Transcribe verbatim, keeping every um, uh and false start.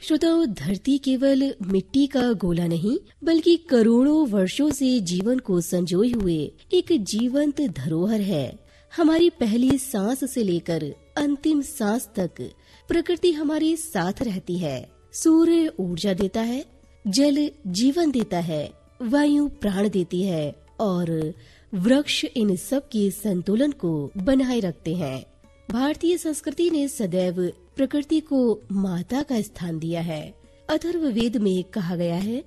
श्रोताओ, धरती केवल मिट्टी का गोला नहीं बल्कि करोड़ों वर्षों से जीवन को संजोए हुए एक जीवंत धरोहर है। हमारी पहली सांस से लेकर अंतिम सांस तक प्रकृति हमारे साथ रहती है। सूर्य ऊर्जा देता है, जल जीवन देता है, वायु प्राण देती है और वृक्ष इन सब के संतुलन को बनाए रखते हैं। भारतीय संस्कृति ने सदैव प्रकृति को माता का स्थान दिया है। अथर्ववेद में कहा गया है,